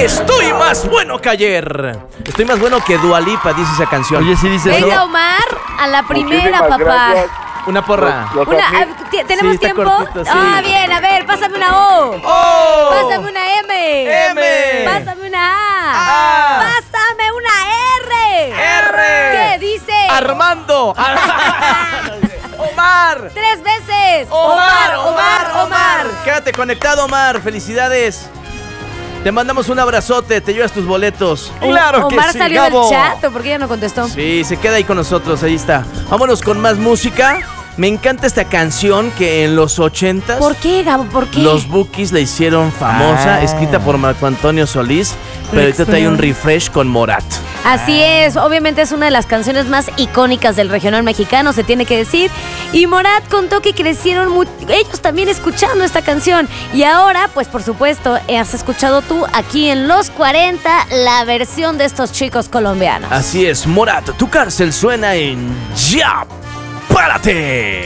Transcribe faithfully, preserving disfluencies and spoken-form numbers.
Estoy más bueno que ayer. Estoy más bueno que Dua Lipa, dice esa canción. Oye, sí dice Venga, eso. Omar, a la primera, Muchísimas papá. gracias. Una porra. Los Una, admiro. ah, ¿t- ¿Tenemos Sí, está tiempo? cortito, sí. Ah, bien, a ver, pásame una O. ¡Oh! Pásame una M. M. Pásame una A. A. Pásame una R. R. ¿Qué dice? Armando. Omar. Tres veces. Omar, Omar, Omar. Quédate conectado, Omar. Felicidades. Te mandamos un abrazote, te llevas tus boletos. O- Claro que Omar sí, salió Gabo. del chat, ¿o por qué ya no contestó? Sí, se queda ahí con nosotros, ahí está. Vámonos con más música. Me encanta esta canción que en los ochentas ¿Por qué, Gabo? ¿Por qué? los Bukis la hicieron famosa, Ah. escrita por Marco Antonio Solís, pero ahorita trae un refresh con Morat. Así es, obviamente es una de las canciones más icónicas del regional mexicano, se tiene que decir. Y Morat contó que crecieron mu- ellos también escuchando esta canción. Y ahora, pues por supuesto, has escuchado tú aquí en Los cuarenta la versión de estos chicos colombianos. Así es, Morat, tu cárcel suena en Ya. ¡Párate!